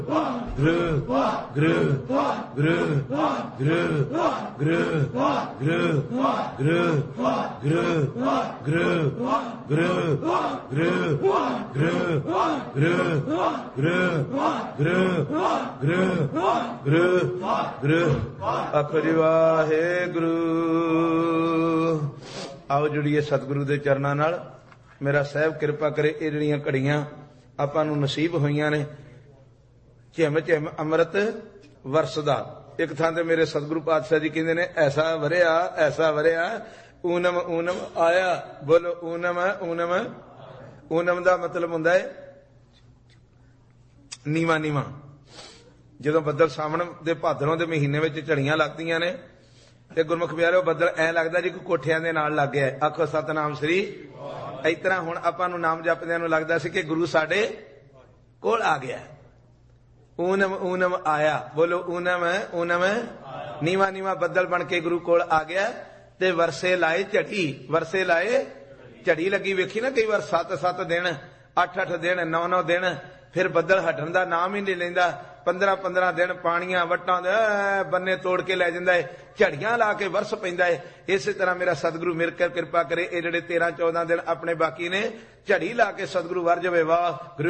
Gru, gru, gru, gru, gru, gru, gru, gru, gru, gru, gru, gru, gru, gru, gru, gru, gru, gru. ਆਖੋ ਵਾਹਿਗੁਰੂ। ਆਓ ਜੁੜੀਏ ਸਤਿਗੁਰੂ ਦੇ ਚਰਨਾਂ ਨਾਲ। ਮੇਰਾ ਸਾਹਿਬ ਕਿਰਪਾ ਕਰੇ ਇਹ ਜਿਹੜੀਆਂ ਘੜੀਆਂ ਆਪਾਂ ਨੂੰ ਨਸੀਬ ਹੋਈਆਂ ਨੇ, ਝਿਮ ਝਿਮ ਅੰਮ੍ਰਿਤ ਵਰਸਦਾ। ਇੱਕ ਥਾਂ ਤੇ ਮੇਰੇ ਸਤਿਗੁਰੂ ਪਾਤਸ਼ਾਹ ਜੀ ਕਹਿੰਦੇ ਨੇ, ਐਸਾ ਵਰਿਆ ਊਨਮ ਊਨਮ ਆਇਆ। ਬੋਲੋ ਊਨਮ ਊਨਮ। ਊਨਮ ਦਾ ਮਤਲਬ ਹੁੰਦਾ ਹੈ ਨੀਵਾਂ ਨੀਵਾਂ। ਜਦੋਂ ਬੱਦਲ ਸਾਵਣ ਦੇ ਭਾਦਰੋਂ ਦੇ ਮਹੀਨੇ ਵਿੱਚ ਝੜੀਆਂ ਲੱਗਦੀਆਂ ਨੇ ਤੇ ਗੁਰਮੁਖ ਪਿਆਰਿਓ ਬੱਦਲ ਐ ਲੱਗਦਾ ਜੀ ਕੋਈ ਕੋਠਿਆਂ ਦੇ ਨਾਲ ਲੱਗ ਗਿਆ। ਆਖੋ ਸਤਨਾਮ ਸ੍ਰੀ। ਇਸ ਤਰ੍ਹਾਂ ਹੁਣ ਆਪਾਂ ਨੂੰ ਨਾਮ ਜਪਦਿਆਂ ਨੂੰ ਲੱਗਦਾ ਸੀ ਕਿ ਗੁਰੂ ਸਾਡੇ ਕੋਲ ਆ ਗਿਆ। ਊਨਮ ਊਨਮ ਆਇਆ। ਬੋਲੋ ਊਨਮ ਊਨਮ। ਨੀਵਾਂ ਨੀਵਾਂ ਬੱਦਲ ਬਣ ਕੇ ਗੁਰੂ ਕੋਲ ਆ ਗਿਆ ਤੇ ਵਰਸੇ ਲਾਏ ਝੜੀ। ਵਰਸੇ ਲਾਏ ਝੜੀ ਲੱਗੀ। ਵੇਖੀ ਨਾ ਕਈ ਵਾਰ 7-7 ਦਿਨ 8-8 ਦਿਨ 9-9 ਦਿਨ ਫਿਰ ਬੱਦਲ ਹਟਣ ਦਾ ਨਾਮ ਹੀ ਨਹੀਂ ਲੈਂਦਾ। 15-15 ਦਿਨ ਪਾਣੀਆਂ ਵੱਟਾਂ ਦੇ ਬੰਨੇ ਤੋੜ ਕੇ ਲੈ ਜਾਂਦਾ ਹੈ, ਝੜੀਆਂ ਲਾ ਕੇ ਵਰਸ ਪੈਂਦਾ ਹੈ। ਇਸੇ ਤਰ੍ਹਾਂ ਮੇਰਾ ਸਤਿਗੁਰੂ ਮੇਰੇ ਕਿਰਪਾ ਕਰੇ ਇਹ ਜਿਹੜੇ 13-14 ਦਿਨ ਆਪਣੇ ਬਾਕੀ ਨੇ ਝੜੀ ਲਾ ਕੇ ਸਤਿਗੁਰੂ ਵਰ ਜਾਵੇ। ਵਾਹ ਗੁਰੂ।